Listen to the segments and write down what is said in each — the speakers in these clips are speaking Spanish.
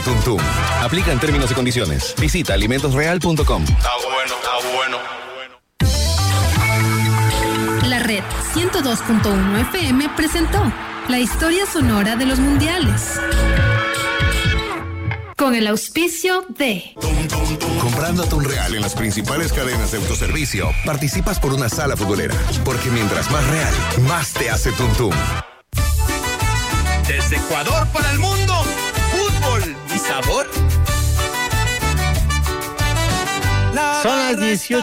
Tuntum. Aplican términos y condiciones. Visita alimentosreal.com. Está bueno, está bueno. La red 102.1 FM presentó la historia sonora de los mundiales. Con el auspicio de... Comprando atún real en las principales cadenas de autoservicio, participas por una sala futbolera. Porque mientras más real, más te hace Tuntum. Desde Ecuador para el mundo, fútbol y sabor. Son las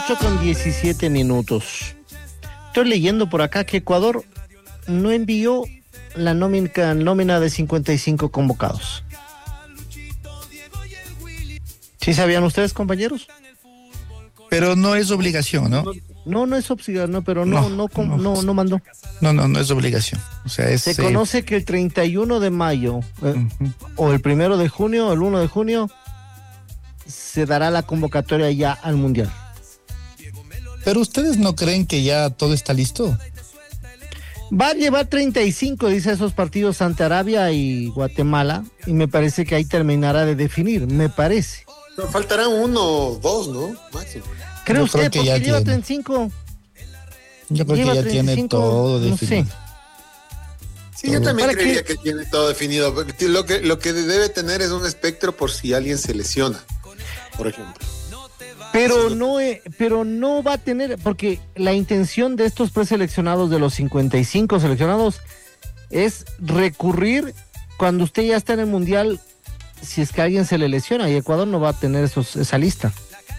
18:17. Estoy leyendo por acá que Ecuador no envió la nómina de 55 convocados. ¿Sí sabían ustedes, compañeros? Pero no es obligación, ¿no? No es obligación, no, pero no mandó. No es obligación. O sea, se conoce que el 31 de mayo o el 1 de junio, el 1 de junio, se dará la convocatoria ya al Mundial. Pero ustedes no creen que ya todo está listo. Va a llevar 35, dice, esos partidos ante Arabia y Guatemala, y me parece que ahí terminará de definir, me parece. Pero faltarán 1 o 2, ¿no? Máximo. ¿Cree usted? Porque ya lleva 35. Yo creo que ya 35, tiene todo definido. No sé. Sí, yo también creería que tiene todo definido. Lo que debe tener es un espectro por si alguien se lesiona, por ejemplo. Pero no va a tener, porque la intención de estos preseleccionados, de los 55 seleccionados, es recurrir cuando usted ya está en el Mundial, si es que alguien se le lesiona, y Ecuador no va a tener esa lista.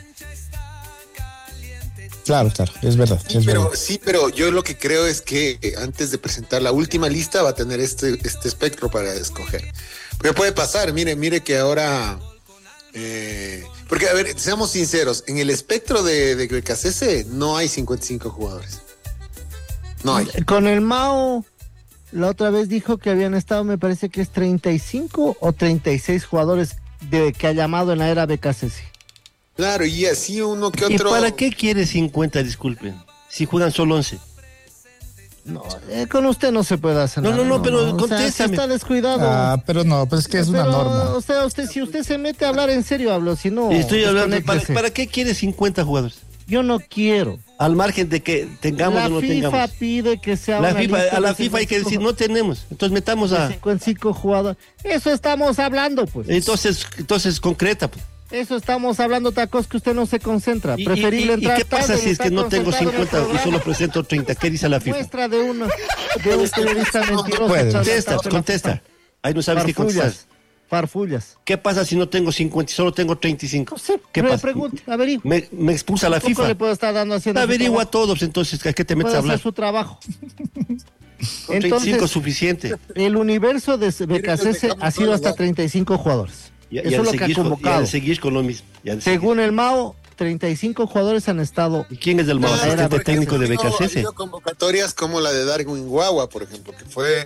Claro, es verdad. Pero yo lo que creo es que antes de presentar la última lista va a tener este espectro para escoger. Pero puede pasar, mire que ahora... porque, a ver, seamos sinceros, en el espectro de BKCS no hay 55 jugadores. No hay. Con el Mao, la otra vez dijo que habían estado, me parece que es 35 o 36 jugadores que ha llamado en la era BKCS. Claro, y así uno que otro... ¿Y para qué quiere 50, disculpen? Si juegan solo 11. No, con usted no se puede hacer nada. No, pero contéstame. O sea, está descuidado. Pero no, pues es que es una norma. O sea, si usted se mete a hablar en serio, hablo, si no... Estoy hablando, ¿para qué quiere 50 jugadores? Yo no quiero. Al margen de que tengamos o no tengamos. La FIFA pide que sea a la FIFA hay que decir, no tenemos. Entonces metamos a... 55 jugadores. Eso estamos hablando, pues. Entonces concreta, pues. Eso estamos hablando, tacos, que usted no se concentra. Preferible entrar. ¿Y qué pasa si es que no tengo 50 y solo presento 30? ¿Qué dice la FIFA? Muestra de un periodista mentiroso. Contesta. Ahí no sabes qué contestar. Farfullas. ¿Qué pasa si no tengo 50 y solo tengo 35? No sé, ¿Qué pasa? Pregunte, averigua. Me expulsa la FIFA. Le puedo estar dando haciendo averigua a todos, entonces, ¿a qué te metes a hablar? Hacer su trabajo. Con 35 es suficiente. El universo de BKCS ha sido hasta 35 jugadores. Eso es lo que ha convocado. Seguir con lo mismo. Según el Mao, 35 jugadores han estado. ¿Y quién es del Mao? ¿Asistente técnico de BKCS? Ha habido convocatorias como la de Darwin Guagua, por ejemplo, que fue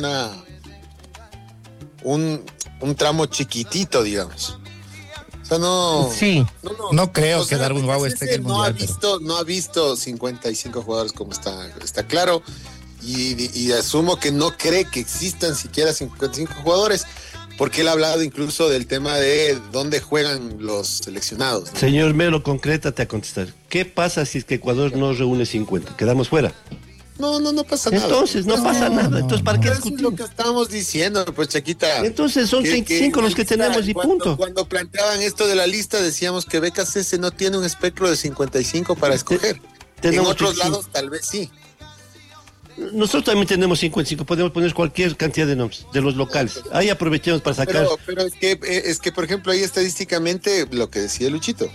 un tramo chiquitito, digamos. O sea, no... Sí. No creo que Darwin Guagua esté en el Mundial. No ha visto 55 jugadores como está claro. Y asumo que no cree que existan siquiera 55 jugadores. Porque él ha hablado incluso del tema de dónde juegan los seleccionados, ¿no? Señor Melo, concrétate a contestar. ¿Qué pasa si es que Ecuador no reúne 50? ¿Quedamos fuera? No pasa nada. Entonces, no pasa nada. Entonces, ¿para qué discutir? Es lo que estamos diciendo, pues, Chaquita. Entonces, son 35 los que tenemos y punto. Cuando planteaban esto de la lista, decíamos que BKCS no tiene un espectro de 55 para escoger. En otros lados, tal vez sí. Nosotros también tenemos 55, podemos poner cualquier cantidad de nombres, de los locales. Ahí aprovechemos para sacar. Pero es que, por ejemplo, ahí estadísticamente, lo que decía Luchito,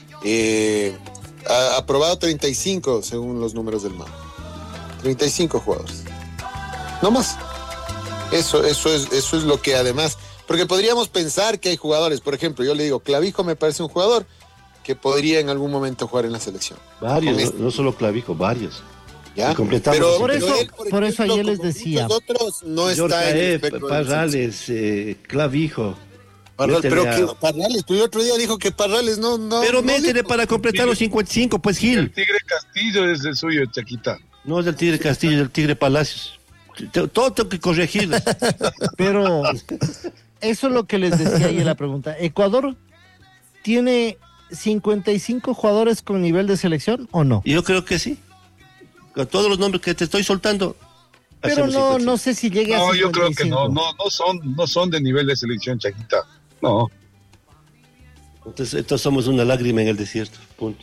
ha aprobado 35 según los números del MAO. 35 jugadores. No más. Eso es lo que además, porque podríamos pensar que hay jugadores, por ejemplo, yo le digo, Clavijo me parece un jugador que podría en algún momento jugar en la selección. Varios, no solo Clavijo, varios. ¿Ya? Pero por eso ayer les decía. Nosotros no está en Parrales, Clavijo. Pero que Parrales, tú el otro día dijo que Parrales no. Pero métele para completar los 55, pues Gil. El Tigre Castillo es el suyo, Chaquita. No es del Tigre Castillo, es del Tigre Palacios. Todo tengo que corregir. eso es lo que les decía ahí en la pregunta. ¿Ecuador tiene 55 jugadores con nivel de selección o no? Yo creo que sí. Con todos los nombres que te estoy soltando. Pero no sé si llegue a 55. No, yo creo que no son de nivel de selección, Chaquita. No. Entonces somos una lágrima en el desierto. Punto.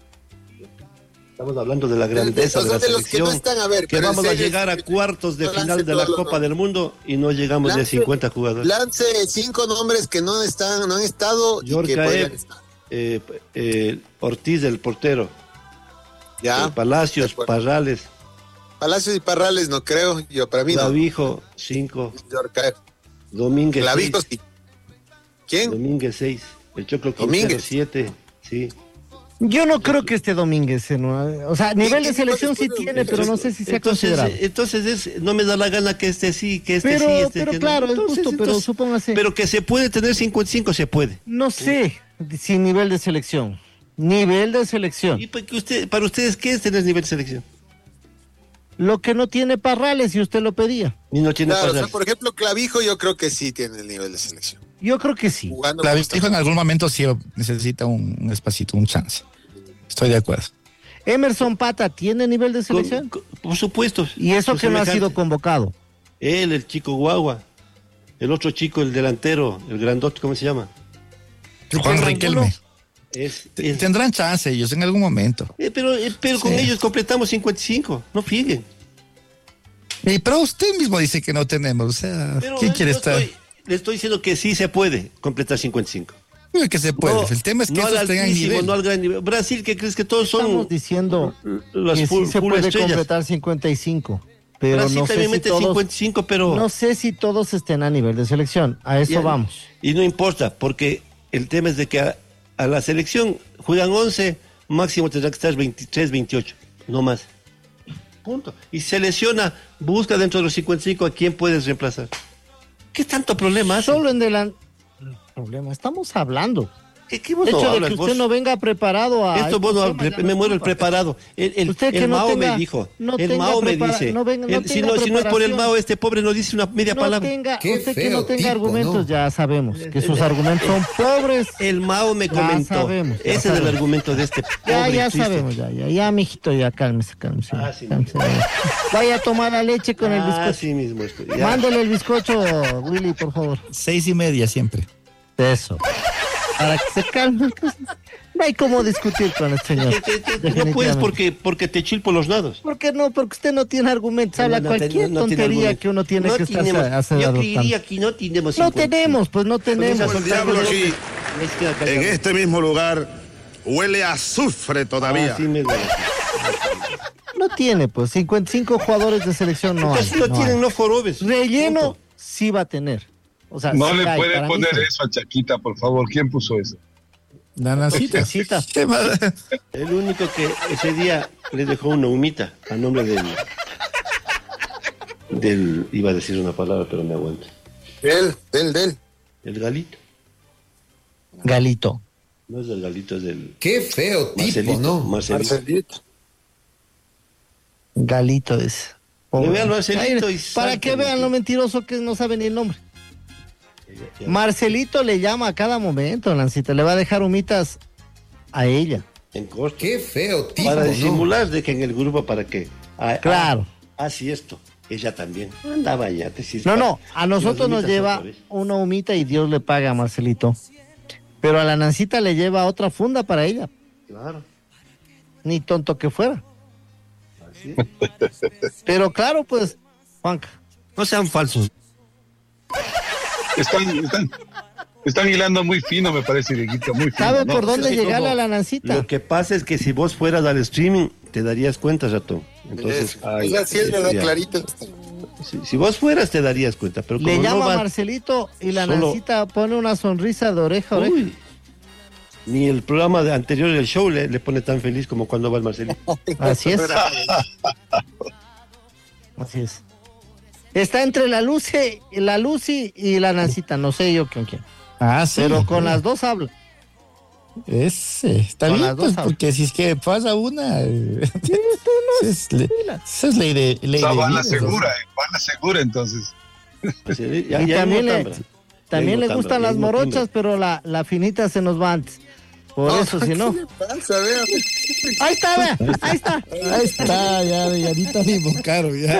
Estamos hablando de la grandeza de la selección, que vamos a llegar a cuartos de final de la Copa del Mundo y no llegamos de 50 jugadores. Lance 5 nombres que no han estado y que podrían estar. Ortiz, el portero. Ya. Palacios, Parrales. Palacios y Parrales no creo, yo para mí no. Clavijo, 5. Domínguez, Clavijo, 6. Sí. ¿Quién? Domínguez, 6. El Choclo Quintero, 7. Sí. Yo no creo que esté Domínguez, ¿no? O sea, nivel de selección sí tiene, pero no sé si sea considerado. Entonces no me da la gana que este sí, que este sí, pero que claro, no. es justo, pero supóngase. Pero que se puede tener 55, se puede. No sé, sin nivel de selección. Nivel de selección. ¿Y para ustedes qué es tener nivel de selección? Lo que no tiene Parrales, si usted lo pedía. Y no tiene Claro, Parrales. o sea, por ejemplo, Clavijo yo creo que sí tiene el nivel de selección. Yo creo que sí. Clavijo en algún momento sí necesita un espacito, un chance. Estoy de acuerdo. Emerson Pata tiene nivel de selección. Por supuesto. Y eso que no ha sido convocado. Él, el chico Guagua. El otro chico, el delantero, el grandote, ¿cómo se llama? Juan Riquelme. Es- Tendrán chance ellos en algún momento. pero con Sí. ellos completamos 55. No fíguen. Pero usted mismo dice que no tenemos. O sea, Pero ¿quién quiere yo estar? le estoy diciendo que sí se puede completar 55. Claro que se puede. No, El tema es que no estos al tengan altísimo, nivel. no al gran nivel. Brasil, ¿qué crees que todos Estamos son diciendo las que full, sí se full puede estrellas? completar 55. Pero Brasil no sé también si mete todos, 55, pero... no sé si todos estén a nivel de selección. A eso Ya, vamos. Y no importa, porque el tema es de que a la selección juegan 11, máximo tendrá que estar 23, 28, no más. Punto. Y se lesiona, busca dentro de los 55 a quién puedes reemplazar. ¿Qué tanto problema hace? Solo en delante. Problema, estamos hablando. ¿Qué vos El no hecho de hablas, que vos? usted no venga preparado a. Esto vos no, estos temas, ya me no muero el culpa. preparado. Usted que El no Mao tenga- me dijo. no El tenga Mao me prepara- dice. no venga- no Si tenga no es por el preparación. Mao, este pobre no dice una media No palabra. tenga, Qué usted que feo no tenga tipo, argumentos, ¿no? ya sabemos que sus argumentos son pobres. El Mao me Ya comentó. sabemos, ya Ese es el sabemos. argumento de este Ya pobre triste. sabemos, ya, mijito, ya cálmese. Sí. Cálmese. Vaya a tomar la leche con el bizcocho. Así mismo. Ya. Mándele el bizcocho, Willy, por favor. 6:30 siempre. Eso. Para que se calme. No hay cómo discutir con el señor. No puedes porque te chilpo los lados. ¿Por qué no? Porque usted no tiene argumentos. Habla cualquier tiene tontería argumento. que uno tiene No que estar tenemos. hacer Yo adoptando. diría que no tenemos. No 50. tenemos, pues no tenemos. Comienza a diablo soltar aquí. los- En este mismo lugar huele a azufre todavía. Ah, sí me duele. No tiene, pues 55 jugadores de selección no hay. Entonces no no tienen, hay. no jorobes. Relleno Punto. sí va a tener. O sea, No sí le hay, puede para mí poner sí. eso a Chaquita, por favor. ¿Quién puso eso? La Nancita. Nancita. ¿Qué más? El único que ese día le dejó una humita a nombre del iba a decir una palabra, pero me aguanto. Del. El Galito. Galito. No es del Galito, es del Qué feo tipo, Marcelito. ¿no? Marcelito. Galito es. Le vean Marcelito Ay, y para salta, que vean lo mentiroso que no sabe ni el nombre. Marcelito le llama a cada momento, Lancita. Le va a dejar humitas a ella. En corto. Qué feo tipo, Para ¿no? disimular de que en el grupo para qué. Claro. Así esto. Ella también. Andaba ya. No, a nosotros nos lleva una humita y Dios le paga a Marcelito. Pero a la Nancita le lleva otra funda para ella. Claro. Ni tonto que fuera. Así. Pero claro, pues, Juanca. No sean falsos. Están hilando muy fino, me parece, Dieguito, muy fino. ¿Sabe ¿no? por dónde sí, llegarle como- a la Nancita? Lo que pasa es que si vos fueras al streaming, te darías cuenta, ratón. Entonces, O sea, sí es verdad, ya. clarito. Si vos fueras, te darías cuenta. Pero como Le no llama a va- Marcelito y la solo- Nancita pone una sonrisa de oreja a oreja. Uy, ni el programa anterior del show le pone tan feliz como cuando va el Marcelito. Así es. Así es. Está entre la Lucy y la Nancita, no sé yo con quién. Ah, sí. Pero con las dos habla. Está Con bien, las dos pues, habla. porque si es que pasa una. Esa es ley de. O sea, de va a la vida, segura, entonces. Así, ya, Y ya también no le- tan, también le Tengo gustan timbre, las tengo morochas, timbre. pero la finita se nos va antes. Por eso, si no. ¿Qué le pasa? Vea. Ahí está, vea, ahí está. Ahí está, ya está mismo caro, ya.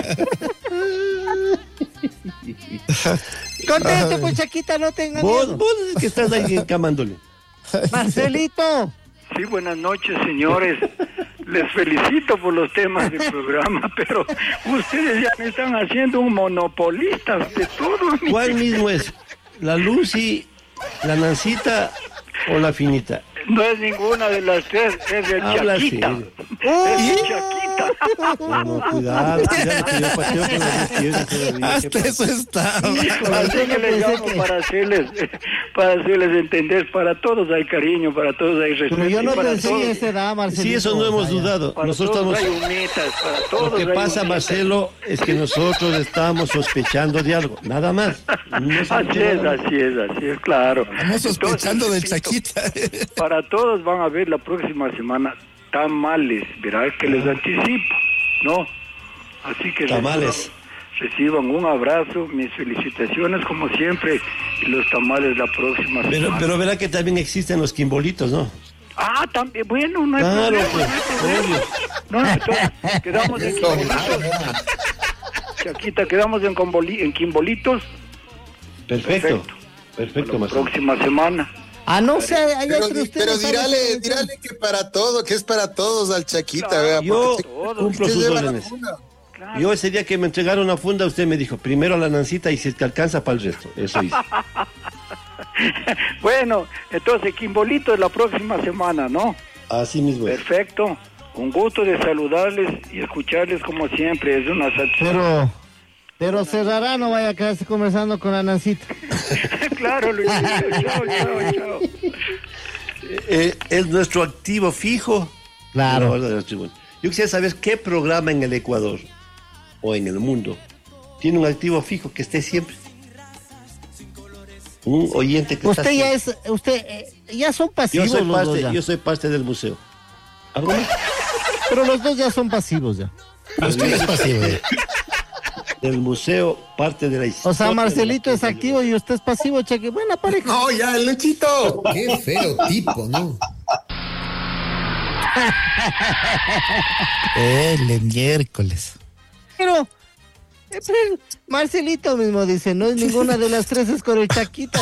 Conteste, pues, Chaquita, no tenga miedo. Vos es que estás ahí encamándole. Marcelito. Sí, buenas noches, señores. Les felicito por los temas del programa, pero ustedes ya me están haciendo un monopolista de todo. ¿Cuál mismo es? ¿La Lucy, la Nancita o la Finita? No es ninguna de las tres, es el Habla Chaquita. serio. Es el Chaquita. No, cuidado, que yo pateo con las izquierdas todavía. Hasta eso está. Así que les llamo para hacerles entender, para todos hay cariño, para todos hay respeto. Pero yo no para pensé todos- en esa edad, Marcelito. Sí, eso no hemos Vaya. dudado. para Nosotros todos estamos... hay unitas, para todos Lo que hay pasa, unitas. Marcelo, es que nosotros estamos sospechando de algo, nada más. No sabemos Así es, claro. Estamos sospechando del Entonces, Chaquita. para todos van a ver la próxima semana tamales, verás que les anticipo, ¿no? Así que Tamales. reciban un abrazo, mis felicitaciones como siempre y los tamales la próxima semana. Pero verá que también existen los quimbolitos, ¿no? Ah, también, bueno, no hay Claro, problema, pues, no hay problema. No, entonces, quedamos en quimbolitos. Chaquita, quedamos en quimbolitos. Perfecto, La Marcelo. próxima semana. Ah, no sé, hay Pero, entre ustedes. pero dírale que para todo, que es para todos al Chaquita, Claro, vea. Yo porque cumplo usted sus lleva la órdenes. funda. Claro. Yo ese día que me entregaron una funda, usted me dijo, primero a la Nancita y si es que alcanza para el resto. Eso hice. Bueno, entonces quimbolitos la próxima semana, ¿no? Así mismo es. Perfecto. Un gusto de saludarles y escucharles como siempre. Es una satisfacción. Pero Cerrará no vaya a quedarse conversando con la Nancita. Claro, Luis. Chao. Es nuestro activo fijo. Claro. No, no, no, yo quisiera saber qué programa en el Ecuador o en el mundo tiene un activo fijo que esté siempre. Un oyente que está Usted ya siempre. ya son pasivos los dos ya. Yo soy parte del museo. ¿Algo más? Pero los dos ya son pasivos ya. Usted es pasivo. Del museo, parte de la historia. O sea, Marcelito de la es activo y usted es pasivo, Cheque. Buena pareja. No, ya, el Luchito. Qué feo tipo, ¿no? El miércoles. Pero Marcelito mismo dice, no es ninguna de las tres, es con el Chaquita.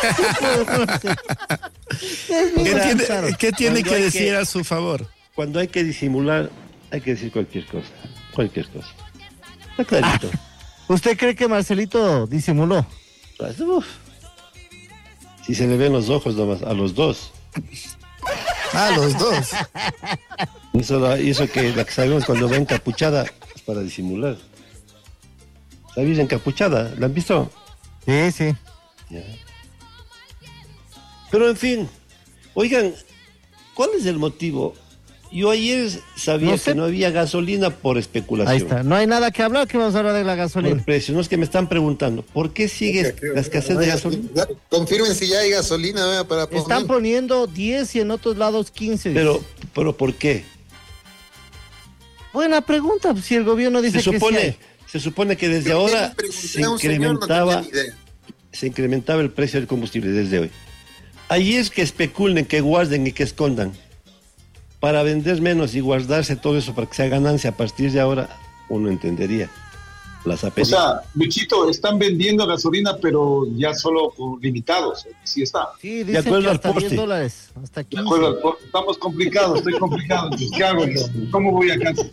¿Qué tiene Cuando que hay decir que- a su favor? Cuando hay que disimular, hay que decir cualquier cosa. Cualquier cosa. Está clarito. ¿Usted cree que Marcelito disimuló? Uf. Si se le ven los ojos nomás, a los dos. Ah, los dos. Eso que la que sabemos cuando va encapuchada es para disimular. ¿Sabes encapuchada? ¿La han visto? Sí, sí. Ya. Pero en fin, oigan, ¿cuál es el motivo? Yo ayer sabía No sé. que no había gasolina por especulación. Ahí está. No hay nada que hablar, que vamos a hablar de la Por gasolina. precio. No es que me están preguntando, ¿por qué sigue la escasez de gasolina? Confirmen si ya hay gasolina, vea, para poner. Están poniendo 10 y en otros lados 15. Pero ¿por qué? Buena pregunta, si el gobierno dice Se que sí hay. supone que desde ahora se incrementaba el precio del combustible desde hoy. Ahí es que especulen, que guarden y que escondan. Para vender menos y guardarse todo eso para que sea ganancia a partir de ahora, uno entendería. Las O APP. sea, Luchito, están vendiendo gasolina, pero ya solo por limitados. Sí está. Sí, De dicen acuerdo que al hasta porte. $10, hasta De 15. acuerdo, estamos complicados, estoy complicado. Entonces, ¿qué hago yo? ¿Cómo voy a casa?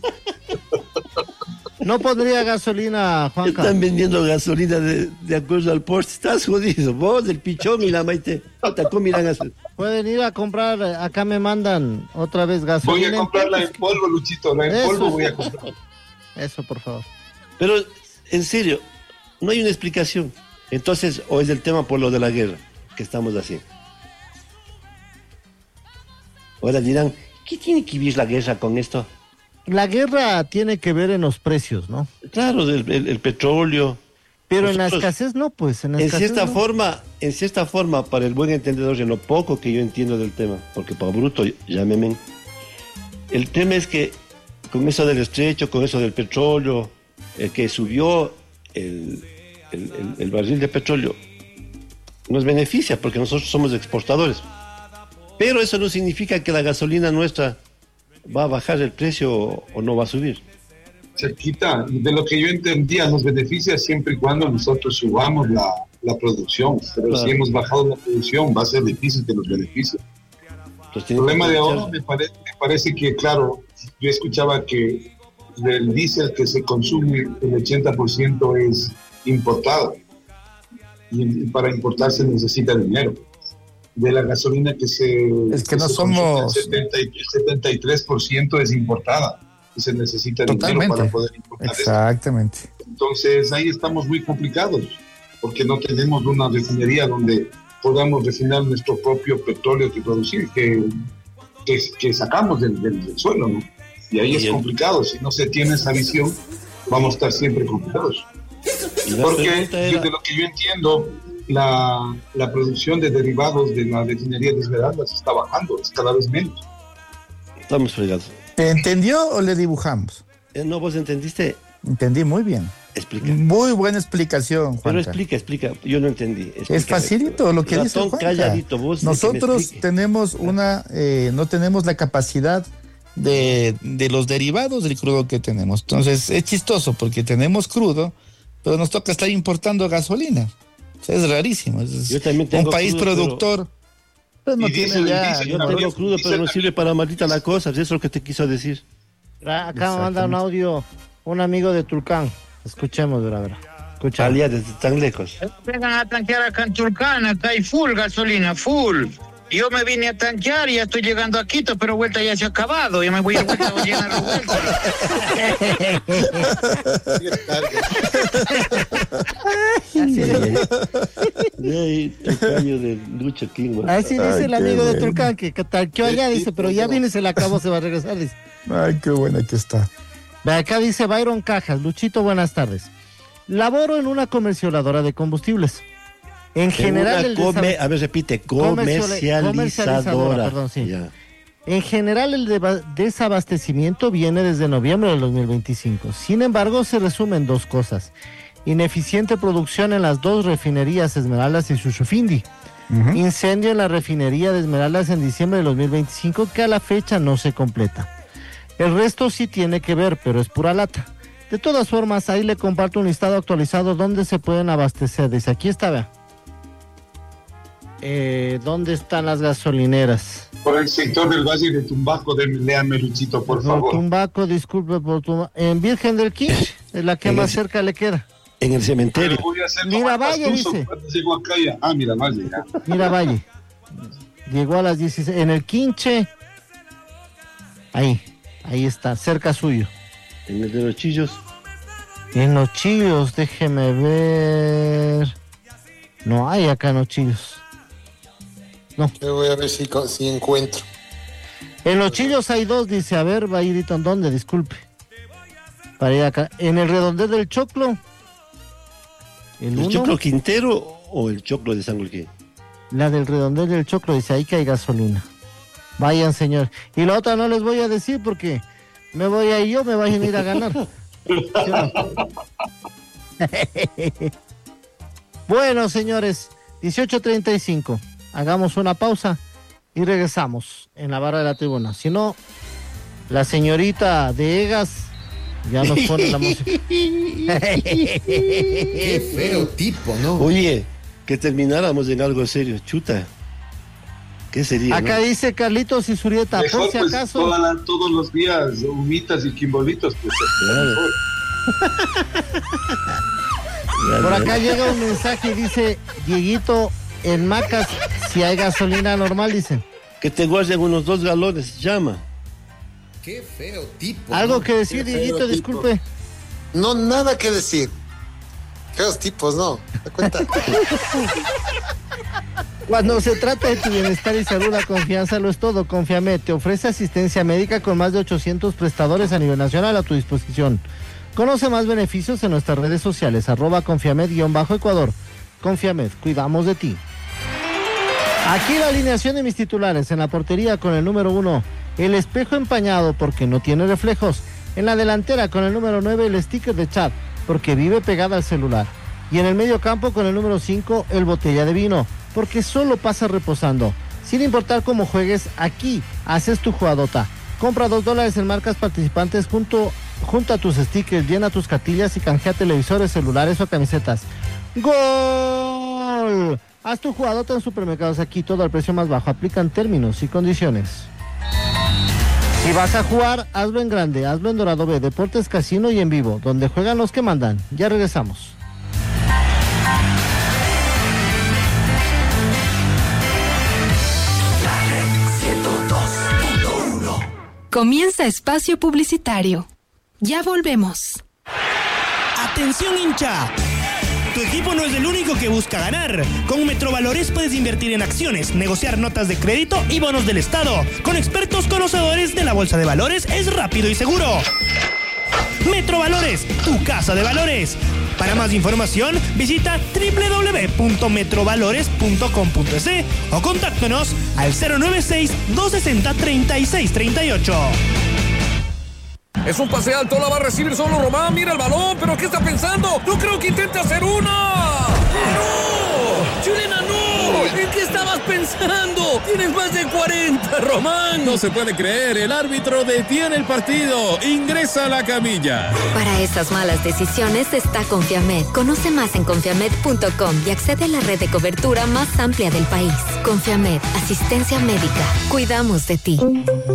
No pondría gasolina, Juanca. Están vendiendo gasolina de acuerdo al porte. Estás jodido. Vos, el pichón y la maite. ¿Cómo miran a hacer? Pueden ir a comprar, acá me mandan otra vez gasolina. Voy a comprarla en polvo, Luchito. La en Eso polvo es. voy a comprar. Eso, por favor. Pero, en serio, no hay una explicación. Entonces, o es el tema por lo de la guerra que estamos haciendo. Ahora dirán, ¿qué tiene que ver la guerra con esto? La guerra tiene que ver en los precios, ¿no? Claro, el petróleo. Pero en la Nosotros, escasez no, pues. En En escasez cierta forma, para el buen entendedor, en lo poco que yo entiendo del tema, porque para bruto, llámeme. El tema es que con eso del estrecho, con eso del petróleo, que subió el barril de petróleo nos beneficia porque nosotros somos exportadores. Pero eso no significa que la gasolina nuestra va a bajar el precio o no va a subir. Cerquita, de lo que yo entendía, nos beneficia siempre y cuando nosotros subamos la producción. Pero claro, si hemos bajado la producción, va a ser difícil que nos beneficie. Entonces, el problema de ahora me parece que, claro, yo escuchaba que del diésel que se consume el 80% es importado. Y para importar se necesita dinero. De la gasolina que se... Es que no somos... El 73% es importada. Y se necesita dinero para poder importar. Exactamente. Eso. Entonces ahí estamos muy complicados, porque no tenemos una refinería donde podamos refinar nuestro propio petróleo que producir, que sacamos del suelo, ¿no? Y ahí es complicado. Si no se tiene esa visión, vamos a estar siempre complicados. Porque de lo que yo entiendo, la producción de derivados de la refinería de Esmeraldas está bajando, es cada vez menos. Estamos fregados. ¿Te entendió o le dibujamos? No, vos entendiste. Entendí muy bien. Explica. Muy buena explicación, Juan. Pero explica. Yo no entendí. Explícame. Es facilito lo que dice Juanca. Calladito, vos. Nosotros tenemos no tenemos la capacidad de los derivados del crudo que tenemos. Entonces es chistoso porque tenemos crudo, pero nos toca estar importando gasolina. O sea, es rarísimo. Yo también tengo un país crudo, productor. Pero no tiene ya. Yo tengo crudo, pero no sirve para maldita la cosa. Eso es lo que te quiso decir. Acá me manda un audio un amigo de Tulcán. Escuchemos, verdad. Escucha. Alía desde tan lejos. Vengan a tanquear acá en Tulcán, acá hay full gasolina, full. Yo me vine a tanquear y ya estoy llegando a Quito, pero vuelta ya se ha acabado. Ya me voy a vuelta a llenar la vuelta. Así dice el amigo de Tulcán, que tanqueó allá, dice, pero ya viene, se le acabó, se va a regresar, dice. Ay, qué buena que está. Acá dice Byron Cajas. Luchito, buenas tardes. Laboro en una comercializadora de combustibles. En general, a ver, repite, comercializadora. Perdón, sí. En general, el desabastecimiento viene desde noviembre del 2025. Sin embargo, se resume en dos cosas. Ineficiente producción en las dos refinerías Esmeraldas y Shushufindi. Incendio en la refinería de Esmeraldas en diciembre del 2025, que a la fecha no se completa. El resto sí tiene que ver, pero es pura lata. De todas formas, ahí le comparto un listado actualizado donde se pueden abastecer. Dice, aquí está, vea. ¿Dónde están las gasolineras? Por el sector del Valle de Tumbaco, léame, Luchito, por favor. Tumbaco, disculpe por Tumbaco. En Virgen del Quinche, es la que más cerca le queda. En el cementerio. Miravalle, dice. Llegó acá ya. Miravalle, ya. Miravalle. Llegó a las 16. En el Quinche. Ahí está, cerca suyo. En el de los Chillos. En los Chillos, déjeme ver. No hay acá en los Chillos. No. Yo voy a ver si encuentro. En los Chillos hay dos, dice. A ver, Bayrito, ¿en dónde? Disculpe. Para ir acá. En el redondel del Choclo. ¿El Choclo Quintero o el Choclo de San Gulquín? La del redondel del Choclo, dice, ahí que hay gasolina. Vayan, señor. Y la otra no les voy a decir porque me voy a ir yo, me vayan a ir a ganar. Bueno, señores, 18:35. Hagamos una pausa y regresamos en la barra de la tribuna. Si no, la señorita de Egas ya nos pone la música. Qué feo tipo, ¿no? Oye, que termináramos en algo serio, chuta. ¿Qué sería? Acá no dice Carlitos y Zurieta, mejor, por si pues, acaso. Todos los días, humitas y quimbolitos, pues. Claro. Por acá llega un mensaje y dice, Dieguito, en Macas, si hay gasolina normal, dicen. Que te guarden unos 2 galones, llama. Qué feo tipo. ¿Algo que decir, Dieguito? Disculpe. No, nada que decir. Feos tipos, no. ¿Te cuenta? Cuando se trata de tu bienestar y salud, la confianza lo es todo. Confiamed te ofrece asistencia médica con más de 800 prestadores a nivel nacional a tu disposición. Conoce más beneficios en nuestras redes sociales, @Confiamed_Ecuador. Confiamed, cuidamos de ti. Aquí la alineación de mis titulares. En la portería con el número 1, el espejo empañado porque no tiene reflejos. En la delantera con el número 9, el sticker de chat porque vive pegada al celular. Y en el medio campo con el número 5, el Botella de Vino, porque solo pasa reposando. Sin importar cómo juegues, aquí haces tu jugadota. Compra $2 en marcas participantes junto a tus stickers, llena tus cartillas y canjea televisores, celulares o camisetas. ¡Gol! Haz tu jugadota en Supermercados Aquí, todo al precio más bajo. Aplican términos y condiciones. Si vas a jugar, hazlo en grande, hazlo en Dorado B, Deportes Casino y en vivo, donde juegan los que mandan. Ya regresamos. Comienza espacio publicitario. Ya volvemos. ¡Atención, hincha! Tu equipo no es el único que busca ganar. Con Metrovalores puedes invertir en acciones, negociar notas de crédito y bonos del Estado. Con expertos conocedores de la Bolsa de Valores es rápido y seguro. Metrovalores, tu casa de valores. Para más información, visita www.metrovalores.com.es o contáctanos al 096-260-3638. Es un pase alto, la va a recibir solo Román, mira el balón, pero ¿qué está pensando? No creo que intente hacer una. ¡No! ¡Chilena, no! ¿En qué estabas pensando? Tienes más de 40, Román. No se puede creer, el árbitro detiene el partido, ingresa a la camilla. Para estas malas decisiones está Confiamed. Conoce más en confiamed.com y accede a la red de cobertura más amplia del país. Confiamed, asistencia médica. Cuidamos de ti.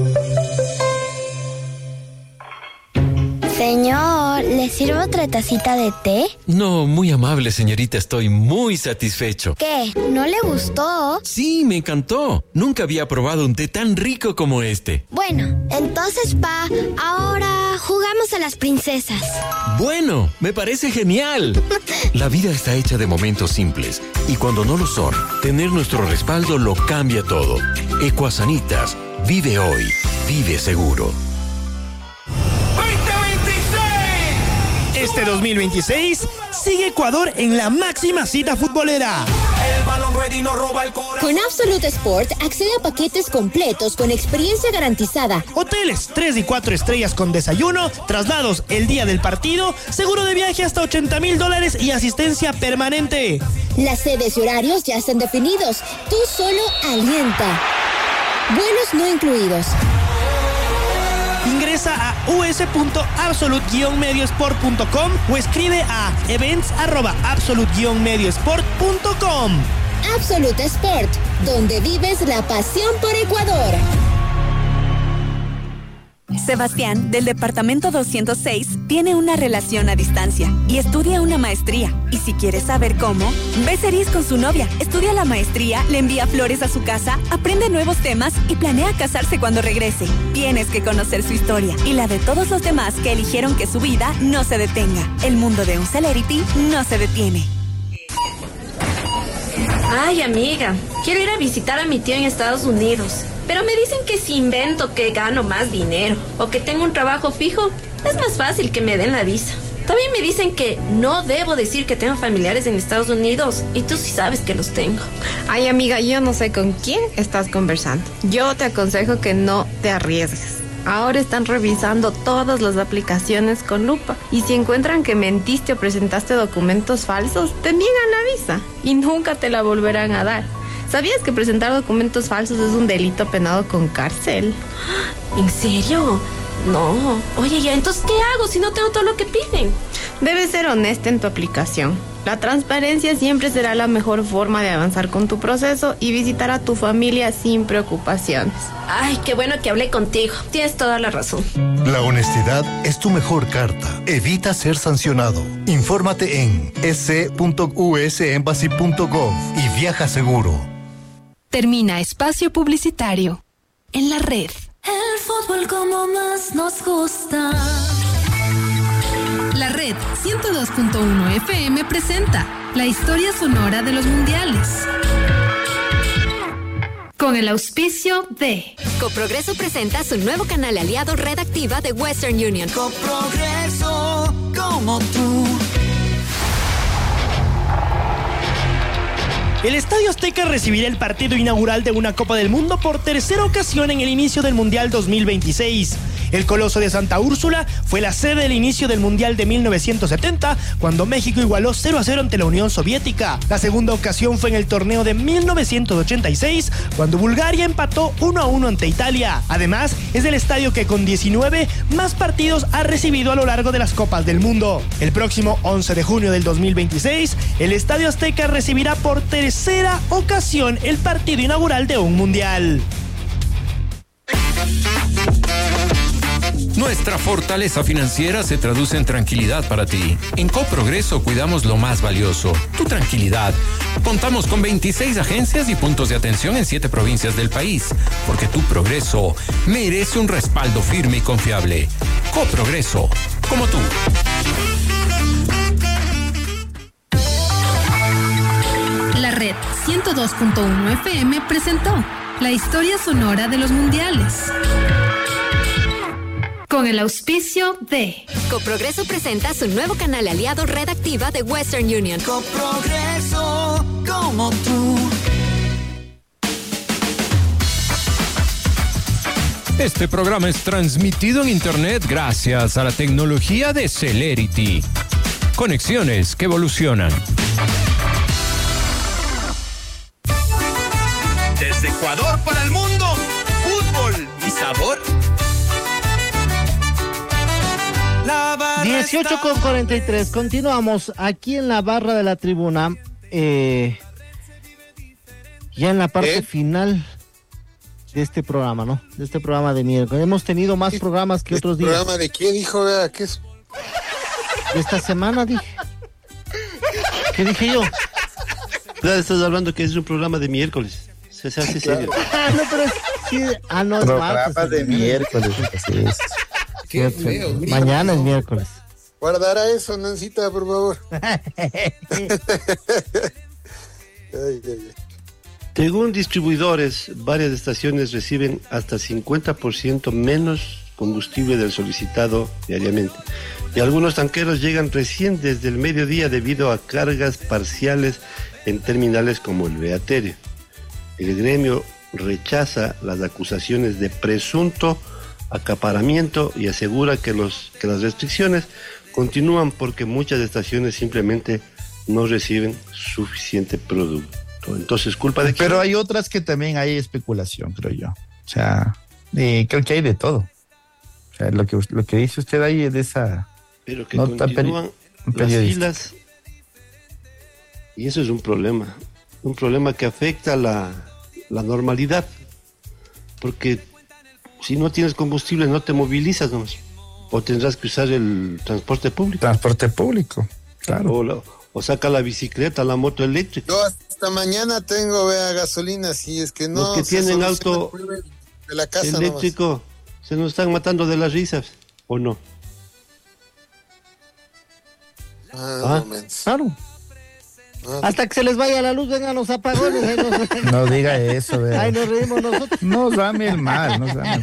Señor, ¿le sirvo otra tacita de té? No, muy amable, señorita. Estoy muy satisfecho. ¿Qué? ¿No le gustó? Sí, me encantó. Nunca había probado un té tan rico como este. Bueno, entonces, pa, ahora jugamos a las princesas. Bueno, me parece genial. La vida está hecha de momentos simples. Y cuando no lo son, tener nuestro respaldo lo cambia todo. Ecuasanitas. Vive hoy. Vive seguro. Este 2026 sigue Ecuador en la máxima cita futbolera. El balón ready no roba el corazón. Con Absolute Sport accede a paquetes completos con experiencia garantizada. Hoteles 3 y 4 estrellas con desayuno, traslados el día del partido, seguro de viaje hasta $80,000 y asistencia permanente. Las sedes y horarios ya están definidos. Tú solo alienta. Vuelos no incluidos. Ingresa a us.absolute-mediosport.com o escribe a events@absolute-mediosport.com. Absolute Sport, donde vives la pasión por Ecuador. Sebastián, del departamento 206, tiene una relación a distancia y estudia una maestría. Y si quieres saber cómo, ve series con su novia, estudia la maestría, le envía flores a su casa, aprende nuevos temas y planea casarse cuando regrese. Tienes que conocer su historia y la de todos los demás que eligieron que su vida no se detenga. El mundo de un celebrity no se detiene. Ay, amiga, quiero ir a visitar a mi tío en Estados Unidos. Pero me dicen que si invento que gano más dinero o que tengo un trabajo fijo, es más fácil que me den la visa. También me dicen que no debo decir que tengo familiares en Estados Unidos y tú sí sabes que los tengo. Ay, amiga, yo no sé con quién estás conversando. Yo te aconsejo que no te arriesgues. Ahora están revisando todas las aplicaciones con lupa y si encuentran que mentiste o presentaste documentos falsos, te niegan la visa y nunca te la volverán a dar. ¿Sabías que presentar documentos falsos es un delito penado con cárcel? ¿En serio? No. Oye, ya, entonces, ¿qué hago si no tengo todo lo que piden? Debes ser honesta en tu aplicación. La transparencia siempre será la mejor forma de avanzar con tu proceso y visitar a tu familia sin preocupaciones. Ay, qué bueno que hablé contigo. Tienes toda la razón. La honestidad es tu mejor carta. Evita ser sancionado. Infórmate en sc.usembassy.gov y viaja seguro. Termina espacio publicitario. En la red. El fútbol como más nos gusta. La red 102.1 FM presenta la historia sonora de los mundiales. Con el auspicio de Coprogreso presenta su nuevo canal aliado Red Activa de Western Union. Coprogreso, como tú. El Estadio Azteca recibirá el partido inaugural de una Copa del Mundo por tercera ocasión en el inicio del Mundial 2026. El Coloso de Santa Úrsula fue la sede del inicio del Mundial de 1970, cuando México igualó 0-0 ante la Unión Soviética. La segunda ocasión fue en el torneo de 1986, cuando Bulgaria empató 1-1 ante Italia. Además, es el estadio que con 19 más partidos ha recibido a lo largo de las Copas del Mundo. El próximo 11 de junio del 2026, el Estadio Azteca recibirá por tercera ocasión el partido inaugural de un mundial. Nuestra fortaleza financiera se traduce en tranquilidad para ti. En Coprogreso cuidamos lo más valioso, tu tranquilidad. Contamos con 26 agencias y puntos de atención en 7 provincias del país, porque tu progreso merece un respaldo firme y confiable. Coprogreso, como tú. La red 102.1 FM presentó la historia sonora de los mundiales. Con el auspicio de Coprogreso presenta su nuevo canal aliado Red Activa de Western Union. Coprogreso, como tú. Este programa es transmitido en Internet gracias a la tecnología de Celerity. Conexiones que evolucionan. Desde Ecuador para el mundo, fútbol y sabor. 18:43, continuamos aquí en la barra de la tribuna, ya en la parte final de este programa, ¿no? De este programa de miércoles. Hemos tenido más programas que otros días. ¿Programa de qué dijo? ¿Qué es? De esta semana dije. ¿Qué dije yo? Estás hablando que es un programa de miércoles. Se hace serio. No, pero sí. No, es programa martes, de miércoles. Así es. Qué feo. Mañana es miércoles. Guardará eso, Nancita, por favor. Según distribuidores, varias estaciones reciben hasta 50% menos combustible del solicitado diariamente. Y algunos tanqueros llegan recién desde el mediodía debido a cargas parciales en terminales como el Beaterio. El gremio rechaza las acusaciones de presunto acaparamiento y asegura que las restricciones continúan porque muchas estaciones simplemente no reciben suficiente producto. Entonces, ¿culpa de quién? Pero hay otras que también hay especulación, creo yo. O sea, creo que hay de todo. O sea, lo que dice usted ahí es de esa... Pero que continúan las filas. Y eso es un problema. Un problema que afecta la normalidad. Porque si no tienes combustible no te movilizas nomás. O tendrás que usar el transporte público. Transporte público, claro. O saca la bicicleta, la moto eléctrica. Yo hasta mañana tengo, gasolina, si es que no. Los que tienen auto de la casa eléctrico nomás. Se nos están matando de las risas, ¿o no? Claro. Hasta que se les vaya la luz, vengan los apagones. No diga eso, ahí nos reímos nosotros. Nos dame el mal,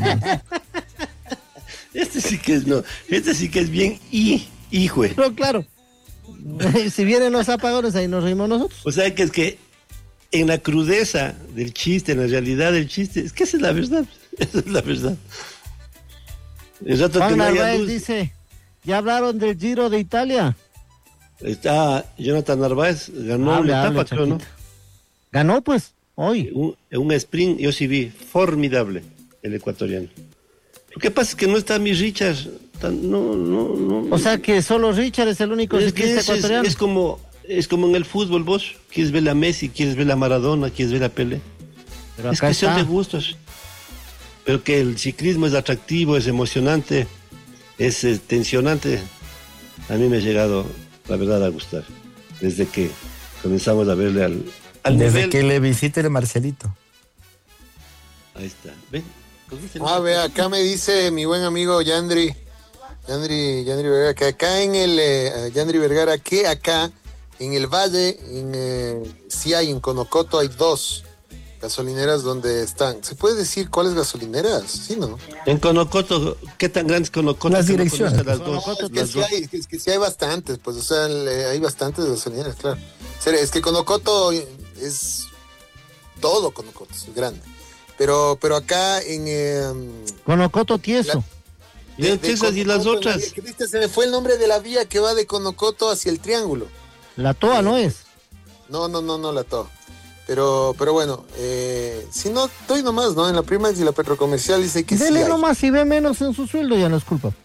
Este sí que es bien hijo. No, claro. Si vienen los apagones, ahí nos reímos nosotros. O sea, que es que en la crudeza del chiste, en la realidad del chiste, es que esa es la verdad. Esa es la verdad. El rato Juan que no haya Narváez luz, dice, ¿ya hablaron del Giro de Italia? está Jonathan Narváez, ganó la etapa, creo, ¿no? Ganó, pues, hoy. Un sprint, yo sí vi, formidable, el ecuatoriano. Lo que pasa es que no está mi Richard, no. O sea que solo Richard es el único ciclista ecuatoriano. Es como en el fútbol, vos quieres ver a Messi, quieres ver a Maradona, quieres ver a Pelé. Pero es cuestión de gustos. Pero que el ciclismo es atractivo, es emocionante, es tensionante. A mí me ha llegado, la verdad, a gustar. Desde que comenzamos a verle al desde nivel. que le visite el Marcelito. Ahí está, ven. Ve, acá me dice mi buen amigo Yandri Vergara, que acá en el Yandri Vergara, que acá en el valle, sí hay, en Conocoto hay 2 gasolineras donde están. ¿Se puede decir cuáles gasolineras? Sí, ¿no? En Conocoto, ¿qué tan grandes Conocoto? Las direcciones. Las dos. Es que sí hay bastantes, pues, o sea, hay bastantes gasolineras, claro. Es que Conocoto es todo Conocoto, es grande. Pero acá en... Conocoto Tieso. Y esas y las otras. Cristian, se me fue el nombre de la vía que va de Conocoto hacia el Triángulo. La Toa, ¿no es? No, la Toa. Pero bueno, si no, doy nomás, ¿no? En la prima y la Petrocomercial dice que Dele sí hay. nomás, si ve menos en su sueldo, ya no es culpa.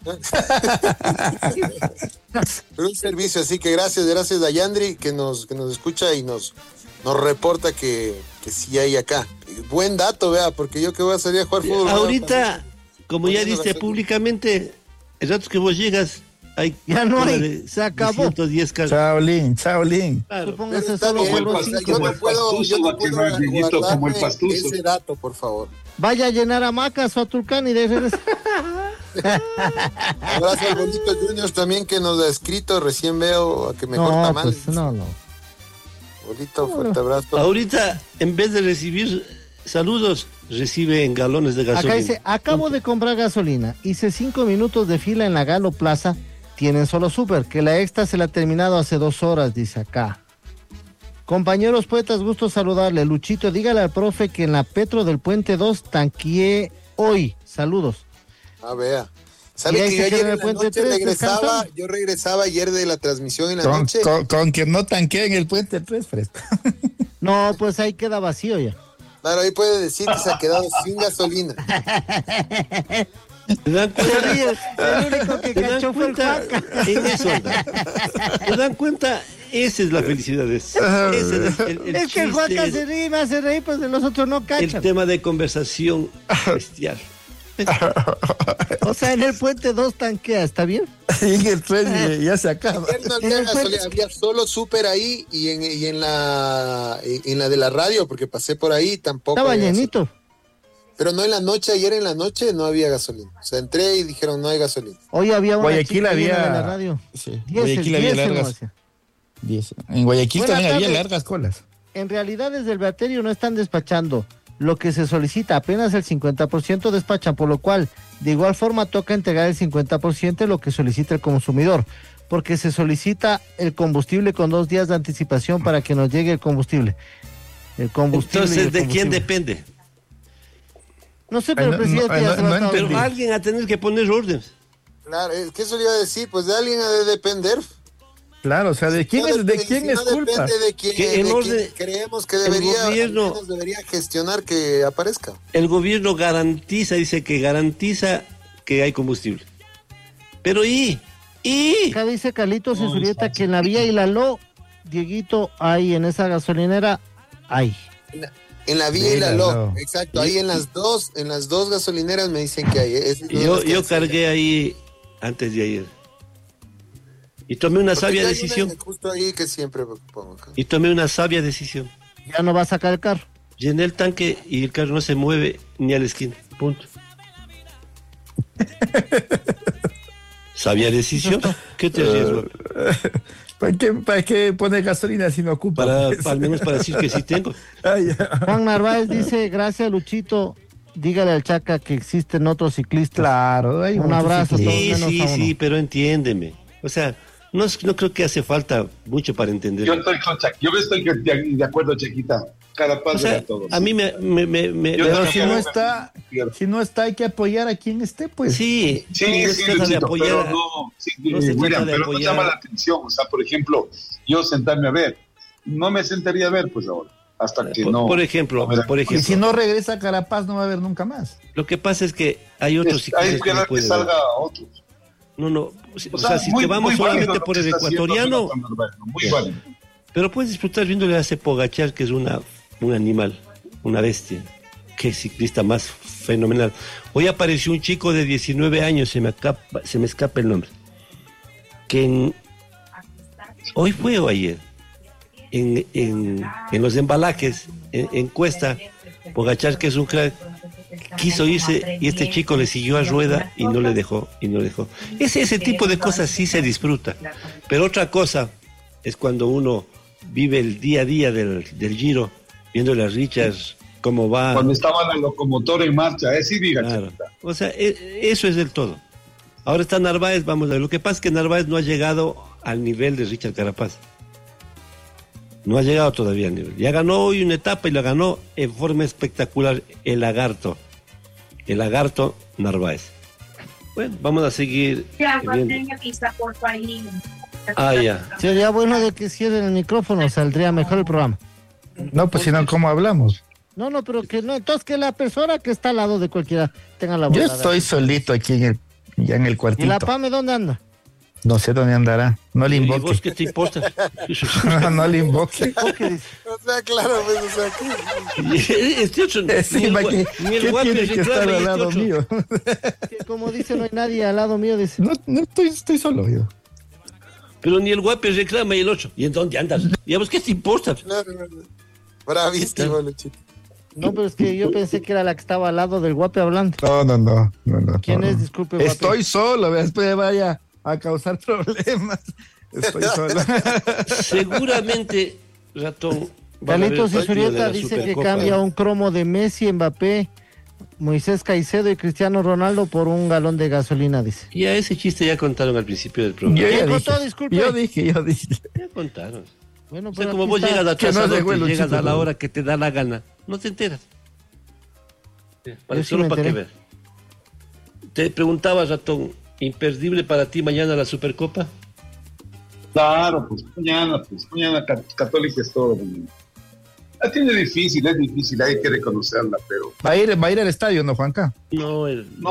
Pero un servicio, así que gracias a Yandri que nos escucha y nos reporta que sí hay acá. Buen dato, vea, porque yo que voy a salir a jugar fútbol. Ahorita, como ya diste públicamente, el rato que vos llegas, ya no hay, se acabó. 110 casos. Chaolín. Claro, Supóngase solo por los 5. Yo no puedo guardarme ese dato, por favor. Vaya a llenar hamacas o a Tulcán y de regreso. Abrazo al Bonito Juniors también que nos ha escrito, recién veo que me corta mal. Pues, no. Bonito, fuerte abrazo. Ahorita, en vez de recibir saludos, recibe en galones de gasolina. Acá dice, acabo de comprar gasolina, hice 5 minutos de fila en la Galo Plaza, tienen solo súper, que la extra se la ha terminado hace 2 horas, dice acá. Compañeros poetas, gusto saludarle. Luchito, dígale al profe que en la Petro del Puente 2 tanqueé hoy. Saludos. Vea. ¿Sabe que yo ayer en la noche regresaba? Yo regresaba ayer de la transmisión en la noche. Con que no tanquee en el Puente 3, fresco. No, pues ahí queda vacío ya. Claro, ahí puede decir que se ha quedado sin gasolina. ¿Te dan cuenta? El único que cachó fue el Juanca. En eso. ¿Te dan cuenta? Esa es la felicidad de eso. Es que el Juanca se ríe, me hace reír, pues de nosotros no cachan. El tema de conversación bestial. O sea, en el Puente 2 tanquea, ¿está bien? Y en el 3 ya se acaba. No había solo súper ahí y en la de la radio, porque pasé por ahí tampoco. Estaba llenito. Pero no en la noche, ayer en la noche no había gasolina. O sea, entré y dijeron no hay gasolina. Hoy había una Guayaquil había en la radio. Sí. Guayaquil había largas. 10. En Guayaquil también había largas colas. En realidad desde el baterio no están despachando lo que se solicita, apenas el 50% despachan, por lo cual de igual forma toca entregar el 50% de lo que solicita el consumidor, porque se solicita el combustible con 2 días de anticipación para que nos llegue el combustible. Entonces, ¿de quién depende? No sé, pero el presidente ya se lo ha Pero alguien a tener que poner órdenes. Claro, es que eso le iba a decir, pues de alguien ha de depender. Claro, o sea, ¿de quién es culpa? Depende de quién, Que en orden, quien creemos que debería gestionar que aparezca. El gobierno dice que garantiza que hay combustible. Pero Acá dice Carlitos en Zurieta que en la vía Ilaló, Dieguito, hay en esa gasolinera, hay. En la vía Ilaló, exacto, ahí en las dos gasolineras me dicen que hay. Yo cargué ahí antes de ayer. Y tomé una sabia decisión. Justo ahí que siempre pongo. Y tomé una sabia decisión. Ya no va a sacar el carro. Llené el tanque y el carro no se mueve ni a la esquina. Punto. ¿Sabia decisión? ¿Qué te arriesgo? ¿Para qué poner gasolina si no ocupa? Al menos para decir que sí tengo. Juan Narváez dice, gracias Luchito, dígale al Chaca que existen otros ciclistas. Claro, hay un abrazo. Sí, pero entiéndeme. O sea, no creo que hace falta mucho para entender. Yo estoy con Chac, yo estoy de acuerdo, Chequita. Carapaz de todo. A mí me pero si no está, hay que apoyar a quien esté, pues. Sí, Luchito, pero no llama la atención. O sea, por ejemplo, yo sentarme a ver, no me sentaría a ver, pues ahora. Hasta que no. Por ejemplo. Y si no regresa a Carapaz, no va a haber nunca más. Lo que pasa es que hay otros ciclistas hay que salga a otros. No. O sea, si te vamos solamente por el ecuatoriano. Muy válido. Pero puedes disfrutar viéndole a ese Pogachar, que es un animal, una bestia. Qué ciclista más fenomenal. Hoy apareció un chico de 19 años, se me escapa el nombre. Hoy fue o ayer. En los embalajes, en Cuesta, Pogachar, que es un crack, quiso irse y este chico le siguió a rueda y no le dejó. Ese tipo de cosas sí se disfruta. Pero otra cosa es cuando uno vive el día a día del Giro, viendo las richas, cómo va. Cuando estaba la locomotora en marcha, sí, diga. Claro. O sea, eso es del todo. Ahora está Narváez, vamos a ver. Lo que pasa es que Narváez no ha llegado al nivel de Richard Carapaz. No ha llegado todavía al nivel. Ya ganó hoy una etapa y la ganó en forma espectacular el lagarto Narváez. Bueno, vamos a seguir viendo. Ya. Sería bueno de que cierren el micrófono, saldría mejor el programa. No, pues si no, ¿cómo hablamos? No, pero que no, entonces que la persona que está al lado de cualquiera tenga la voz. Yo estoy solito aquí ya en el cuartito. ¿Y la Pame dónde anda? No sé dónde andará. No le invoque. ¿Y vos qué te importa? No le invoque. O sea, claro, pues, o sea, este otro, ni el guapi tiene que estar al lado mío. Que como dice, no hay nadie al lado mío. Dice. No estoy solo yo. Pero ni el guapi reclama y el otro. ¿Y en dónde andas? ¿Y a vos qué te importa? Claro. Bravísimo, Luchito. No, pero es que yo pensé que era la que estaba al lado del guapi hablando. No. ¿Quién es? Disculpe, guapi. Estoy solo, después vaya a causar problemas. Estoy solo. Seguramente, ratón. Carlitos Isurieta dice que cambia un cromo de Messi, Mbappé, Moisés Caicedo y Cristiano Ronaldo por un galón de gasolina, dice. Y a ese chiste ya contaron al principio del programa. Yo dije. Ya contaron. Bueno, o sea, como vos llegas a llegas a la hora que te da la gana, no te enteras. Solo para que veas. Te preguntaba, ratón, ¿imperdible para ti mañana la Supercopa? Claro, pues mañana Católica es todo. La tiene difícil, hay que reconocerla, pero... Va a ir al estadio, ¿no, Juanca? No.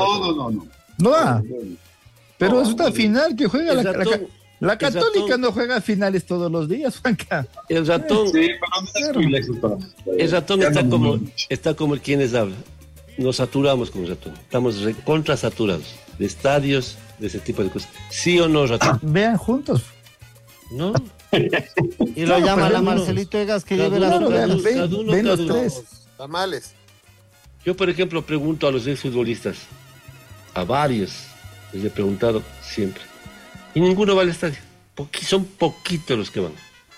No, pero es una final que juega la Católica no juega finales todos los días, Juanca. El ratón... Sí, pero el ratón está como el quienes habla. Nos saturamos con el ratón. Estamos recontra saturados de estadios, de ese tipo de cosas. ¿Sí o no, ratón? Vean juntos. ¿No? Y lo llama la Marcelito Egas que lleve las ven los tres. Tamales. Yo, por ejemplo, pregunto a los exfutbolistas, a varios, les he preguntado siempre, y ninguno va al estadio. Son poquitos los que van.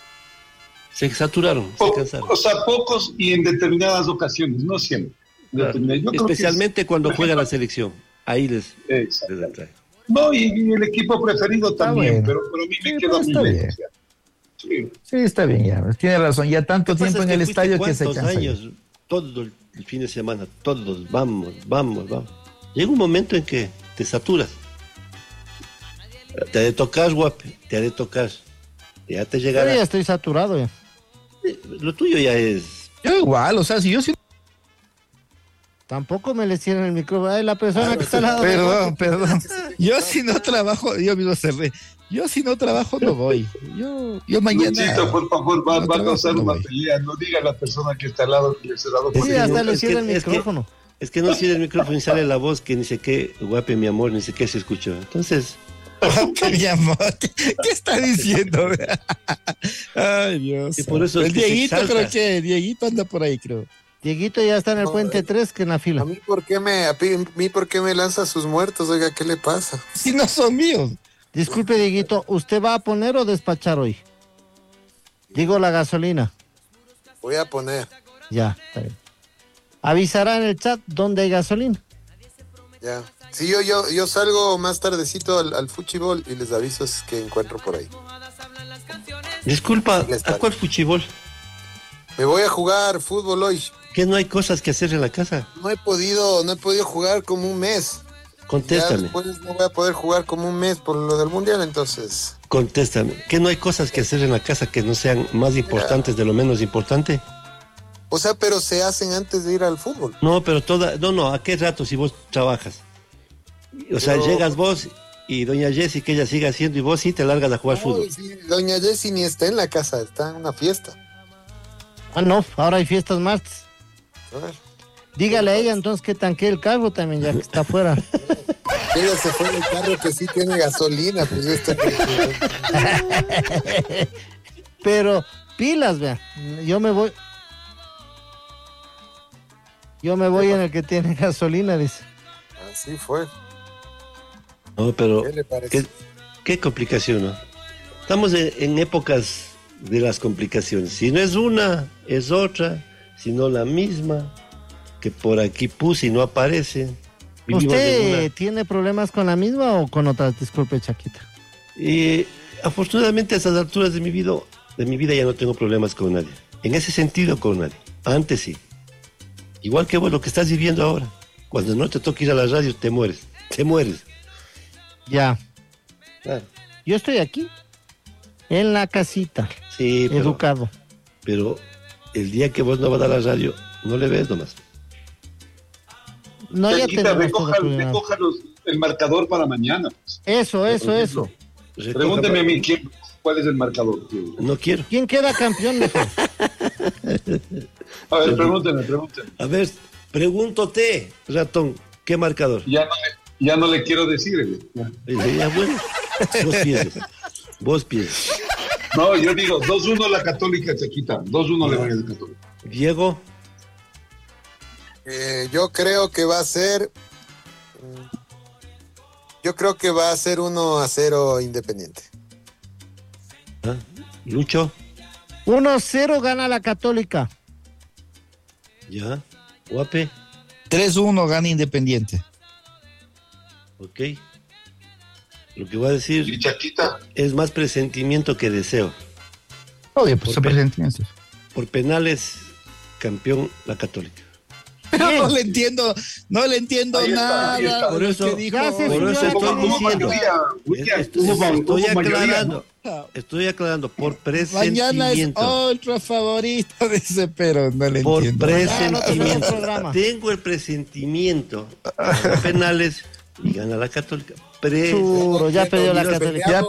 Se saturaron, se cansaron. O sea, pocos y en determinadas ocasiones, no siempre. Claro. Especialmente cuando juega la selección. Ahí les atrae. No, y el equipo preferido también, pero a mí me queda muy bien. Sí, está bien, ya. Tiene razón. Ya tanto tiempo en el estadio que se cansa. Años, todo el fin de semana, todos, vamos. Llega un momento en que te saturas. Te ha de tocar, guapi, Ya te llegará. Yo ya estoy saturado ya. Lo tuyo ya es... Yo igual, o sea, si yo sí... Tampoco me le cierran el micrófono. Ay, la persona que está al lado. Perdón. Yo si no trabajo, yo mismo cerré. Yo si no trabajo no voy. Yo mañana. Luchito, por favor, va a causar una pelea. No diga a la persona que está al lado que le se dado por sí, hasta le cierra el micrófono. Es que no cierra el micrófono y sale la voz que ni sé qué, guape mi amor, ni sé qué se escuchó. Entonces. Guape mi amor, ¿qué está diciendo? Ay, Dios. Y por eso el Dieguito creo que Dieguito anda por ahí, creo. Dieguito ya está en el puente 3 que en la fila. ¿A mí por qué me lanza sus muertos? Oiga, ¿qué le pasa? Si no son míos. Disculpe, Dieguito, ¿usted va a poner o despachar hoy? Digo la gasolina. Voy a poner. Ya, está bien. Avisará en el chat dónde hay gasolina. Ya. Sí, yo salgo más tardecito al fuchibol y les aviso que encuentro por ahí. Disculpa, ¿a cuál fuchibol? Me voy a jugar fútbol hoy. ¿Que no hay cosas que hacer en la casa? No he podido jugar como un mes. Contéstame. Ya después no voy a poder jugar como un mes por lo del mundial, entonces. Contéstame. ¿Que no hay cosas que hacer en la casa que no sean más importantes de lo menos importante? O sea, pero se hacen antes de ir al fútbol. No, pero ¿a qué rato si vos trabajas? O sea, llegas vos y doña Jessie que ella sigue haciendo y vos sí te largas a jugar fútbol. Sí, doña Jessie ni está en la casa, está en una fiesta. Ah, no, ahora hay fiestas martes. Dígale a ella entonces que tanque el carro también, ya que está afuera. Ella se fue en el carro que sí tiene gasolina, pues yo estoy... Pero pilas, vean, yo me voy en el que tiene gasolina, dice. Así fue. No, pero ¿qué le parece? ¿Qué complicación, no? Estamos en épocas de las complicaciones. Si no es una, es otra, si no la misma, que por aquí puse y no aparece. ¿Usted tiene problemas con la misma o con otras? Disculpe, Chaquita. Afortunadamente a estas alturas de mi vida ya no tengo problemas con nadie. En ese sentido con nadie. Antes sí. Igual que vos lo que estás viviendo ahora. Cuando no te toca ir a la radio te mueres. Ya. Claro. Yo estoy aquí, en la casita, sí, educado. Pero el día que vos no vas a la radio, no le ves nomás. No, ya recoja el marcador para mañana. Pues. Eso. Pregúnteme a mí cuál es el marcador. No quiero. ¿Quién queda campeón mejor? A ver, pregúnteme. A ver, pregúntate, ratón, ¿qué marcador? Ya no le quiero decir. Ya bueno, vos piensas. No, yo digo 2-1 la Católica, Chaquita. 2-1 le voy a la Católica. Diego. Yo creo que va a ser 1-0 Independiente. Lucho. 1-0 gana la Católica. Ya. Guape. 3-1 gana Independiente. Ok. Lo que voy a decir es más presentimiento que deseo. Oye, pues presentimiento. Por penales, campeón la Católica. Pero no le entiendo nada. Por eso estoy diciendo. Estoy aclarando por presentimiento. Mañana es otro favorito, dice, pero no le entiendo. Por presentimiento. Tengo el presentimiento de penales y gana la Católica. Ya perdió la Católica.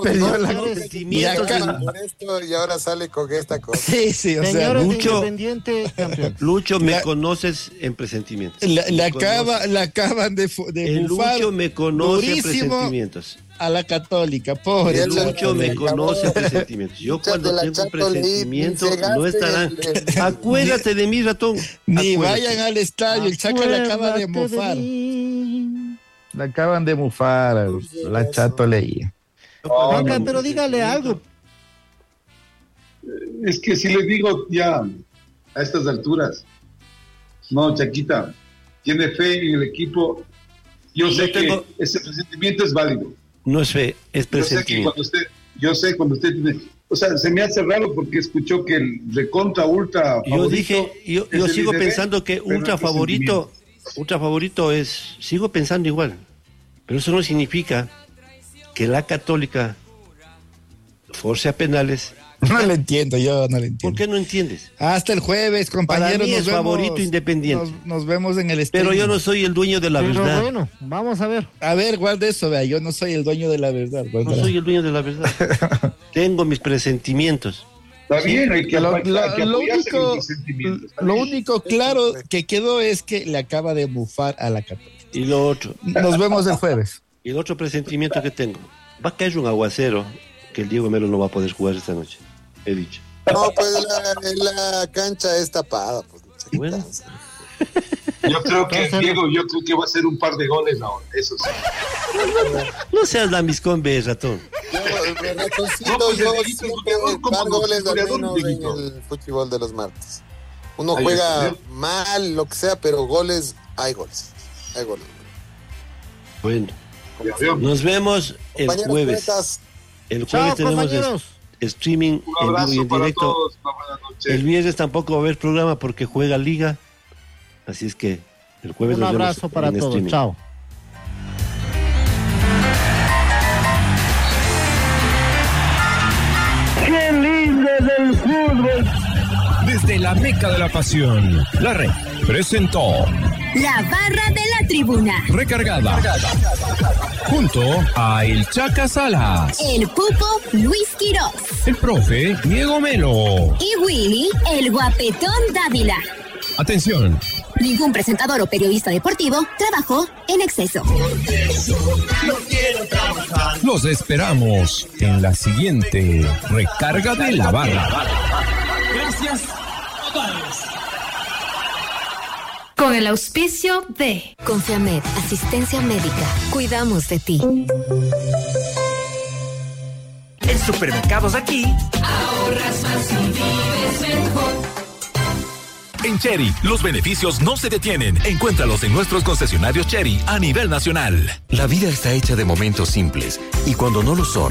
Y ahora sale con esta cosa. Sí, o sea, Lucho, me conoces en presentimientos. La acaban de bufar. Lucho me conoce en presentimientos. A la Católica, pobre. Lucho me conoce en presentimientos. Yo cuando tengo presentimiento no estarán. Acuérdate de mí, ratón. Ni vayan al estadio, el Chaca le acaba de mofar. La acaban de mufar, la Chato leía. Juanca, pero dígale algo. Es que si le digo ya a estas alturas, no, Chaquita, tiene fe en el equipo. Yo sé que ese presentimiento es válido. No es fe, es presentimiento. Yo sé cuando usted tiene... O sea, se me hace raro porque escuchó que el recontra ultra favorito... Yo sigo pensando que ultra favorito es... Sigo pensando igual. Pero eso no significa que la Católica force a penales. No le entiendo, yo no le entiendo. ¿Por qué no entiendes? Hasta el jueves, compañeros. Para mí es favorito Independiente. Nos vemos en el estadio. Pero yo no soy el dueño de la verdad. Bueno, vamos a ver. A ver, guarda eso, vea. Yo no soy el dueño de la verdad. No soy el dueño de la verdad. Tengo mis presentimientos. Está bien, hay que lo único claro que quedó es que le acaba de bufar a la Católica. Y lo otro. Nos vemos el jueves. Y el otro presentimiento que tengo. Va a caer un aguacero que el Diego Melo no va a poder jugar esta noche. He dicho. No, pues la cancha es tapada. Pues, bueno. Yo creo que va a ser un par de goles ahora, eso sí. No seas lambiscón, ratón. Yo siempre par goles al menos en el fútbol de los martes. Uno juega mal, lo que sea, pero goles, hay goles. Bueno, nos vemos el jueves. El jueves tenemos streaming en vivo y en directo. El viernes tampoco va a haber programa porque juega Liga. Así es que el jueves un abrazo para todos. Streaming. Chao. ¡Qué lindo del fútbol! Desde la meca de la pasión, la Red presentó La Barra de la Tribuna. Recargada. Junto a el Chaca Salas, el Pupo Luis Quiroz, el profe Diego Melo y Willy el Guapetón Dávila. Atención. Ningún presentador o periodista deportivo trabajó en exceso. No quiero trabajar. Los esperamos en la siguiente Recarga de la Barra. Gracias a todos. Con el auspicio de Confiamed, asistencia médica. Cuidamos de ti. En Supermercados Aquí ahorras más y vives mejor. En Chery, los beneficios no se detienen. Encuéntralos en nuestros concesionarios Chery a nivel nacional. La vida está hecha de momentos simples y cuando no lo son,